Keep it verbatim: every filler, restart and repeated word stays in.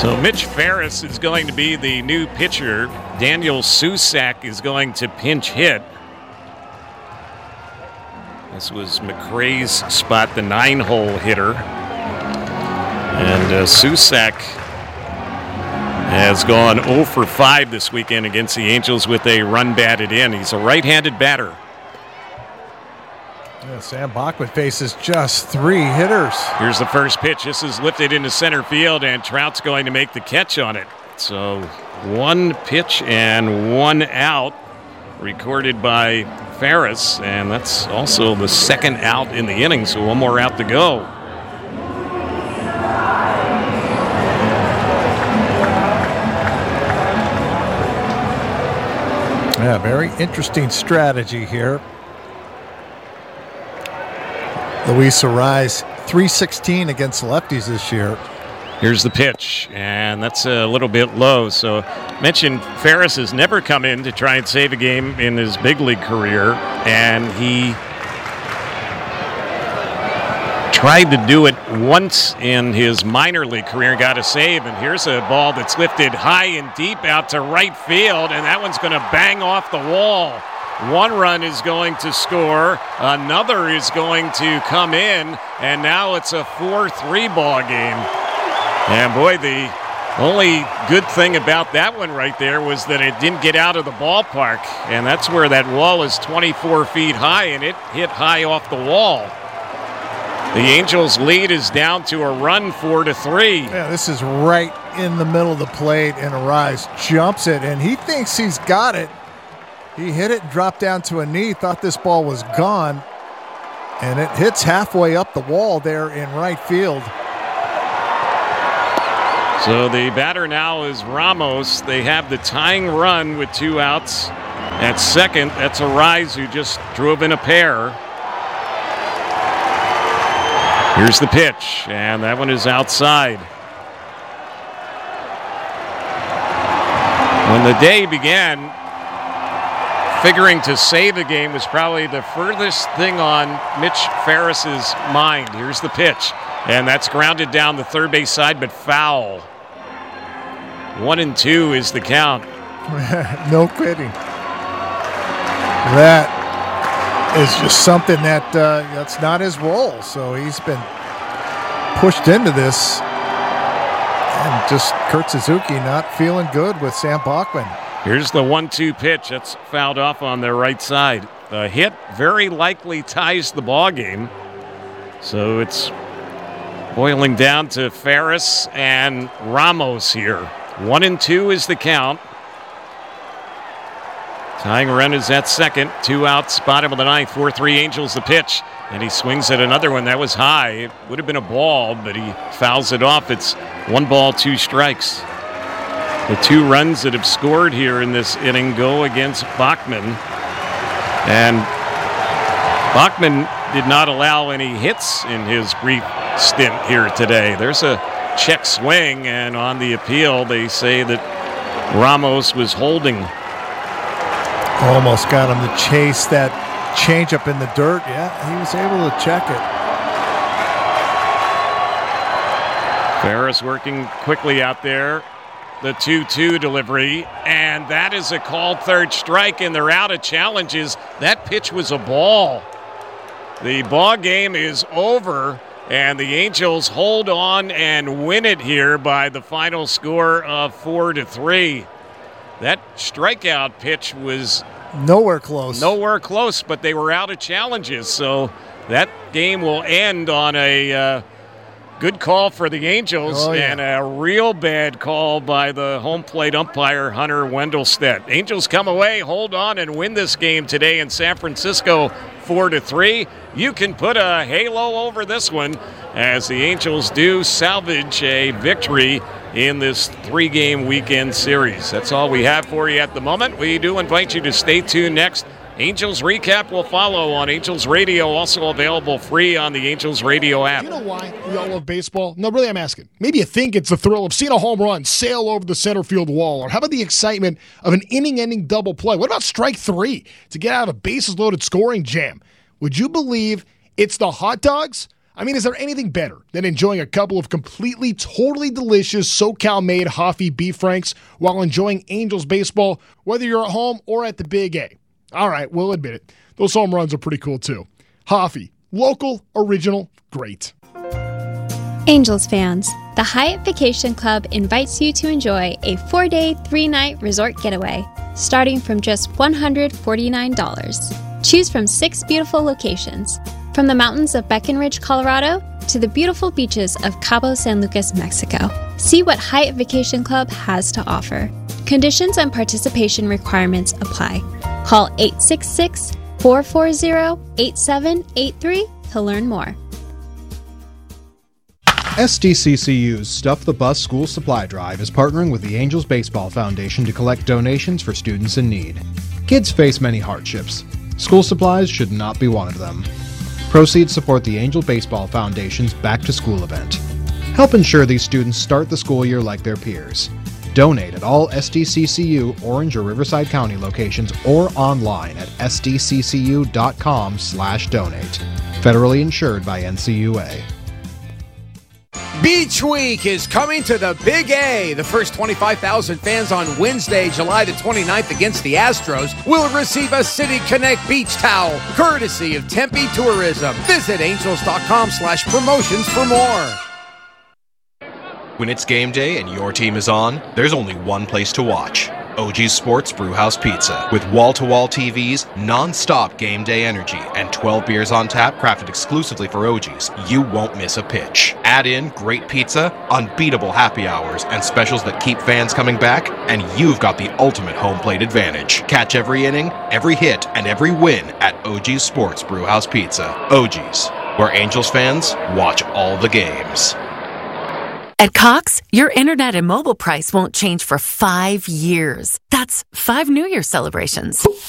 So Mitch Ferris is going to be the new pitcher. Daniel Susac is going to pinch hit. This was McRae's spot, the nine-hole hitter. And uh, Susac has gone oh for five this weekend against the Angels with a run batted in. He's a right-handed batter. Yeah, Sam Bachman faces just three hitters. Here's the first pitch. This is lifted into center field, and Trout's going to make the catch on it. So one pitch and one out recorded by Ferris, and that's also the second out in the inning, so one more out to go. Yeah, very interesting strategy here. Luis Arraez, three sixteen against lefties this year. Here's the pitch, and that's a little bit low. So, mentioned Ferris has never come in to try and save a game in his big league career, and he tried to do it once in his minor league career and got a save. And here's a ball that's lifted high and deep out to right field, and that one's going to bang off the wall. One run is going to score, another is going to come in, and now it's a four three ball game. And boy, the only good thing about that one right there was that it didn't get out of the ballpark, and that's where that wall is twenty-four feet high, and it hit high off the wall. The Angels' lead is down to a run, four to three. Yeah, this is right in the middle of the plate, and Arraez jumps it, and he thinks he's got it. He hit it and dropped down to a knee, thought this ball was gone, and it hits halfway up the wall there in right field. So the batter now is Ramos. They have the tying run with two outs. At second, that's Arraez, who just drove in a pair. Here's the pitch, and that one is outside. When the day began, figuring to save a game was probably the furthest thing on Mitch Ferris's mind. Here's the pitch, and that's grounded down the third base side, but foul. One and two is the count. No kidding. That is just something that uh, that's not his role. So he's been pushed into this, and just Kurt Suzuki not feeling good with Sam Bachman. Here's the one two pitch. That's fouled off on their right side. The hit very likely ties the ball game. So it's boiling down to Ferris and Ramos here. One and two is the count. Tying run is at second. Two outs, bottom of the ninth. four three Angels the pitch. And he swings at another one. That was high. It would have been a ball, but he fouls it off. It's one ball, two strikes. The two runs that have scored here in this inning go against Bachman. And Bachman did not allow any hits in his brief stint here today. There's a check swing, and on the appeal, they say that Ramos was holding. Almost got him to chase that changeup in the dirt. Yeah, he was able to check it. Ferris working quickly out there. The two two delivery, and that is a called third strike, and they're out of challenges. That pitch was a ball. The ball game is over, and the Angels hold on and win it here by the final score of four to three. That strikeout pitch was nowhere close. Nowhere close, but they were out of challenges, so that game will end on a uh, good call for the Angels, oh, yeah. and a real bad call by the home plate umpire, Hunter Wendelstedt. Angels come away, hold on, and win this game today in San Francisco, four to three. You can put a halo over this one as the Angels do salvage a victory in this three-game weekend series. That's all we have for you at the moment. We do invite you to stay tuned next. Angels Recap will follow on Angels Radio, also available free on the Angels Radio app. Do you know why we all love baseball? No, really, I'm asking. Maybe you think it's the thrill of seeing a home run sail over the center field wall, or how about the excitement of an inning-ending double play? What about strike three to get out of a bases-loaded scoring jam? Would you believe it's the hot dogs? I mean, is there anything better than enjoying a couple of completely, totally delicious SoCal-made Hoffy beef franks while enjoying Angels baseball, whether you're at home or at the Big A? All right, we'll admit it. Those home runs are pretty cool, too. Hoffy, local, original, great. Angels fans, the Hyatt Vacation Club invites you to enjoy a four-day, three-night resort getaway starting from just one hundred forty-nine dollars. Choose from six beautiful locations, from the mountains of Breckenridge, Colorado, to the beautiful beaches of Cabo San Lucas, Mexico. See what Hyatt Vacation Club has to offer. Conditions and participation requirements apply. Call eight six six, four four zero, eight seven eight three to learn more. S D C C U's Stuff the Bus School Supply Drive is partnering with the Angels Baseball Foundation to collect donations for students in need. Kids face many hardships. School supplies should not be one of them. Proceeds support the Angel Baseball Foundation's Back to School event. Help ensure these students start the school year like their peers. Donate at all S D C C U Orange or Riverside County locations or online at s d c c u dot com slash donate. Federally insured by N C U A. Beach Week is coming to the Big A. The first twenty-five thousand fans on Wednesday, July the twenty-ninth against the Astros will receive a City Connect beach towel, courtesy of Tempe Tourism. Visit angels.com slash promotions for more. When it's game day and your team is on, there's only one place to watch. O G's Sports Brewhouse Pizza. With wall-to-wall T Vs, non-stop game day energy, and twelve beers on tap crafted exclusively for O G's, you won't miss a pitch. Add in great pizza, unbeatable happy hours, and specials that keep fans coming back, and you've got the ultimate home plate advantage. Catch every inning, every hit, and every win at O G's Sports Brewhouse Pizza. O G's, where Angels fans watch all the games. At Cox, your internet and mobile price won't change for five years. That's five New Year celebrations.